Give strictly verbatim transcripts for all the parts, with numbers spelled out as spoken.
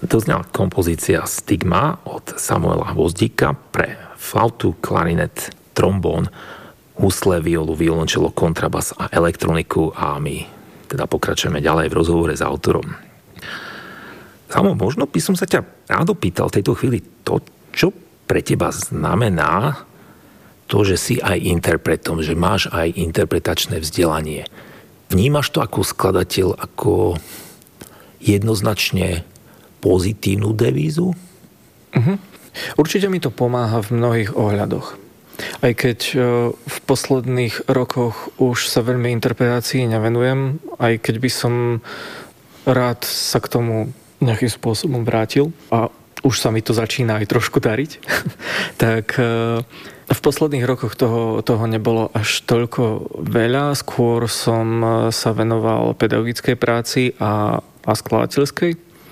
To znala kompozícia Stigma od Samuela Hvozdíka pre flautu, klarinet, trombón, husle, violu, violončelo, kontrabas a elektroniku a my teda pokračujeme ďalej v rozhovore s autorom. Samo, možno by som sa ťa rád opýtal v tejto chvíli to, čo pre teba znamená to, že si aj interpretom, že máš aj interpretačné vzdelanie. Vnímaš to ako skladateľ, ako jednoznačne pozitívnu devízu? Uh-huh. Určite mi to pomáha v mnohých ohľadoch. Aj keď v posledných rokoch už sa veľmi interpretácii nevenujem, aj keď by som rád sa k tomu nejakým spôsobom vrátil a už sa mi to začína aj trošku dariť, tak v posledných rokoch toho, toho nebolo až toľko veľa. Skôr som sa venoval pedagogickej práci a, a skladateľskej.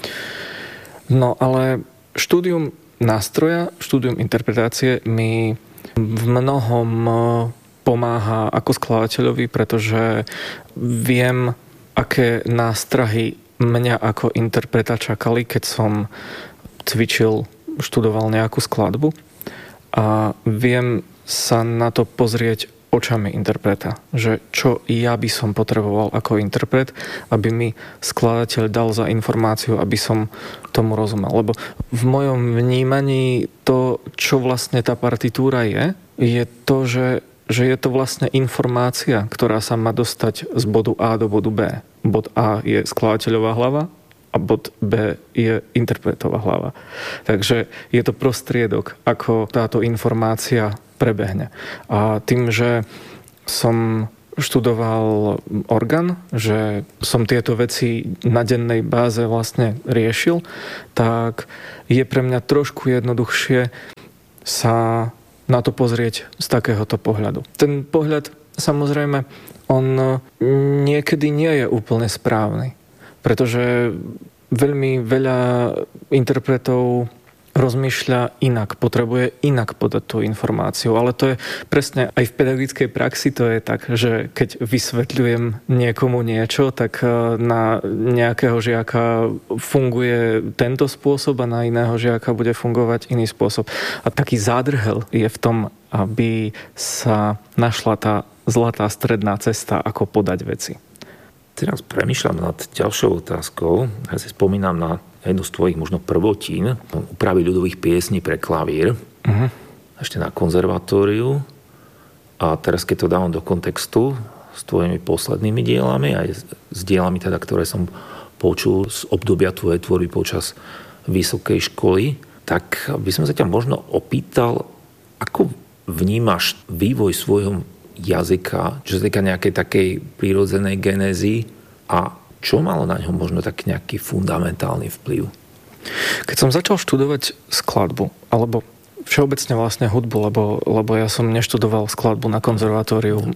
No ale štúdium nástroja, štúdium interpretácie mi v mnohom pomáha ako skladateľovi, pretože viem, aké nástrahy mňa ako interpreta čakali, keď som cvičil, študoval nejakú skladbu a viem sa na to pozrieť očami interpreta, že čo ja by som potreboval ako interpret, aby mi skladateľ dal za informáciu, aby som tomu rozumel. Lebo v mojom vnímaní to, čo vlastne tá partitúra je, je to, že, že je to vlastne informácia, ktorá sa má dostať z bodu A do bodu B. Bod A je skladateľová hlava a bod B je interpretová hlava. Takže je to prostriedok, ako táto informácia prebehne. A tým, že som študoval orgán, že som tieto veci na dennej báze vlastne riešil, tak je pre mňa trošku jednoduchšie sa na to pozrieť z takéhoto pohľadu. Ten pohľad, samozrejme, on niekedy nie je úplne správny, pretože veľmi veľa interpretov rozmýšľa inak, potrebuje inak podať tú informáciu. Ale to je presne aj v pedagogickej praxi to je tak, že keď vysvetľujem niekomu niečo, tak na nejakého žiaka funguje tento spôsob a na iného žiaka bude fungovať iný spôsob. A taký zádrhel je v tom, aby sa našla tá zlatá stredná cesta, ako podať veci. Teraz premýšľam nad ďalšou otázkou. Ja si spomínam na jednu z tvojich možno prvotín, úpravy ľudových piesní pre klavír, uh-huh. ešte na konzervatóriu. A teraz, keď to dávam do kontextu s tvojimi poslednými dielami, aj s dielami, teda, ktoré som počul z obdobia tvojej tvorby počas vysokej školy, tak by som sa ťa možno opýtal, ako vnímaš vývoj svojho jazyka, čo sa týka nejakej takej prírodzenej genézy a čo malo na ňo možno tak nejaký fundamentálny vplyv? Keď som začal študovať skladbu, alebo všeobecne vlastne hudbu, lebo, lebo ja som neštudoval skladbu na konzervatóriu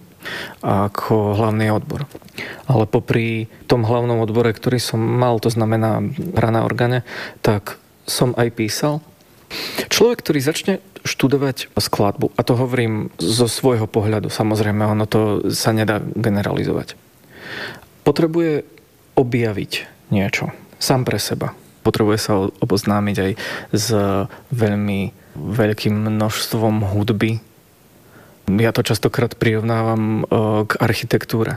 ako hlavný odbor. Ale popri tom hlavnom odbore, ktorý som mal, to znamená hra na orgáne, tak som aj písal. Človek, ktorý začne študovať skladbu, a to hovorím zo svojho pohľadu, samozrejme, ono to sa nedá generalizovať, potrebuje objaviť niečo sám pre seba. Potrebuje sa oboznámiť aj s veľmi veľkým množstvom hudby. Ja to častokrát prirovnávam k architektúre.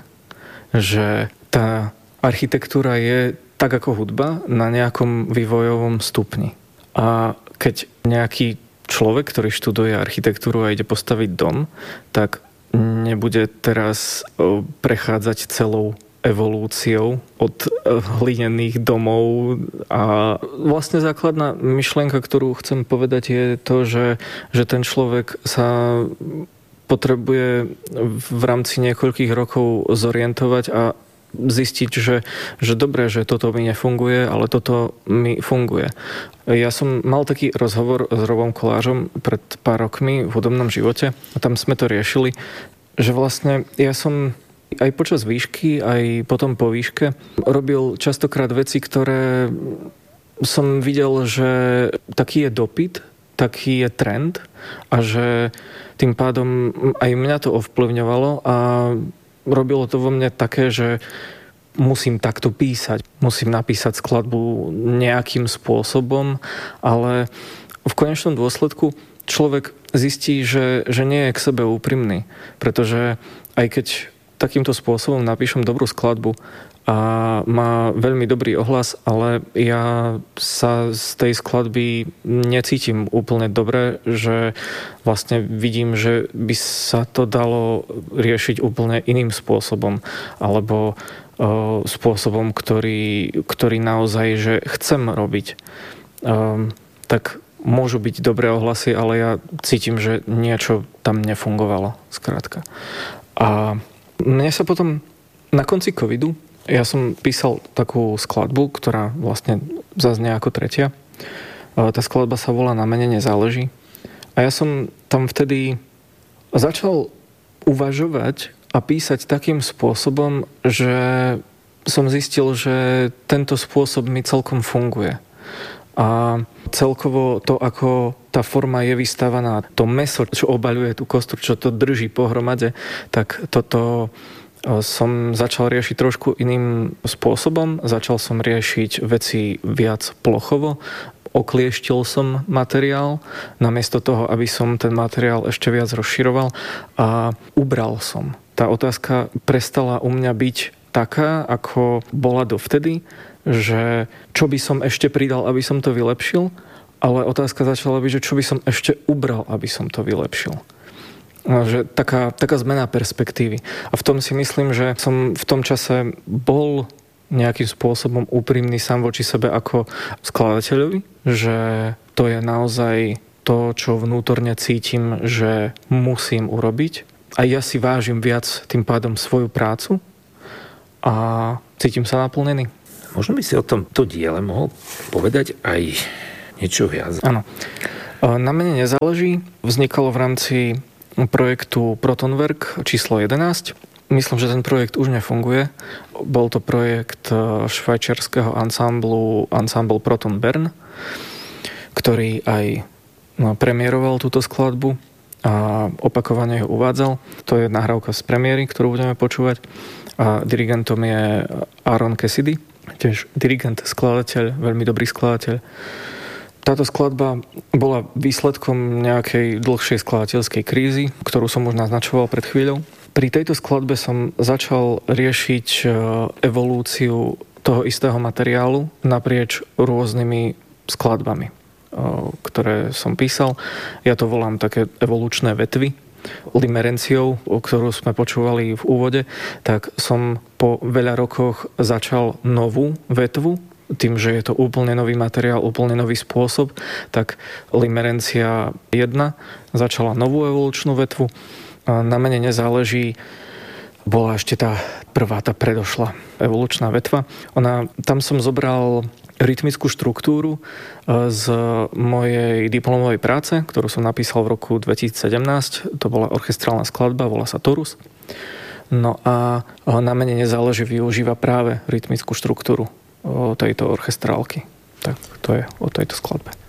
Že tá architektúra je tak ako hudba na nejakom vývojovom stupni. A keď nejaký človek, ktorý študuje architektúru a ide postaviť dom, tak nebude teraz prechádzať celou evolúciou od hlinených domov a vlastne základná myšlienka, ktorú chcem povedať, je to, že, že ten človek sa potrebuje v rámci niekoľkých rokov zorientovať a zistiť, že, že dobre, že toto mi nefunguje, ale toto mi funguje. Ja som mal taký rozhovor s Robom Kolářom pred pár rokmi v hudobnom živote a tam sme to riešili, že vlastne ja som aj počas výšky, aj potom po výške robil častokrát veci, ktoré som videl, že taký je dopyt, taký je trend a že tým pádom aj mňa to ovplyvňovalo a robilo to vo mne také, že musím takto písať, musím napísať skladbu nejakým spôsobom, ale v konečnom dôsledku človek zistí, že, že nie je k sebe úprimný, pretože aj keď takýmto spôsobom napíšem dobrú skladbu a má veľmi dobrý ohlas, ale ja sa z tej skladby necítim úplne dobre, že vlastne vidím, že by sa to dalo riešiť úplne iným spôsobom, alebo o, spôsobom, ktorý, ktorý naozaj že chcem robiť. Um, tak môžu byť dobré ohlasy, ale ja cítim, že niečo tam nefungovalo, skrátka. A mne sa potom na konci covidu ja som písal takú skladbu, ktorá vlastne zaznie ako tretia. Tá skladba sa volá Na mene nezáleží. A ja som tam vtedy začal uvažovať a písať takým spôsobom, že som zistil, že tento spôsob mi celkom funguje. A celkovo to, ako tá forma je vystavaná, to mäso, čo obaľuje tú kostru, čo to drží pohromade, tak toto som začal riešiť trošku iným spôsobom. Začal som riešiť veci viac plochovo. Oklieštil som materiál, namiesto toho, aby som ten materiál ešte viac rozširoval, a ubral som. Tá otázka prestala u mňa byť taká, ako bola dovtedy, že čo by som ešte pridal, aby som to vylepšil, ale otázka začala byť, že čo by som ešte ubral, aby som to vylepšil. Že taká, taká zmena perspektívy. A v tom si myslím, že som v tom čase bol nejakým spôsobom úprimný sám voči sebe ako skladateľovi, že to je naozaj to, čo vnútorne cítim, že musím urobiť. A ja si vážim viac tým pádom svoju prácu a cítim sa naplnený. Možno by si o tomto diele mohol povedať aj niečo viac. Áno. Na mene nezáleží. Vznikalo v rámci projektu Protonwerk číslo jedenásť. Myslím, že ten projekt už nefunguje. Bol to projekt švajčiarskeho ansamblu Ensemble Proton Bern, ktorý aj premiéroval túto skladbu a opakovane ho uvádzal. To je nahrávka z premiéry, ktorú budeme počúvať. A dirigentom je Aaron Cassidy, tiež dirigent, skladateľ, veľmi dobrý skladateľ. Táto skladba bola výsledkom nejakej dlhšej skladateľskej krízy, ktorú som už naznačoval pred chvíľou. Pri tejto skladbe som začal riešiť evolúciu toho istého materiálu naprieč rôznymi skladbami, ktoré som písal. Ja to volám také evolučné vetvy. Limerenciou, ktorú sme počúvali v úvode, tak som po veľa rokoch začal novú vetvu. Tým, že je to úplne nový materiál, úplne nový spôsob, tak Limerencia jedna začala novú evolučnú vetvu. Na mene nezáleží bola ešte tá prvá, tá predošla evolučná vetva. Ona, tam som zobral rytmickú štruktúru z mojej diplomovej práce, ktorú som napísal v roku dvetisícsedemnásť. To bola orchestrálna skladba, volá sa Torus. No a na mene nezáleží využíva práve rytmickú štruktúru tejto orchestrálky. Tak to je o tejto skladbe.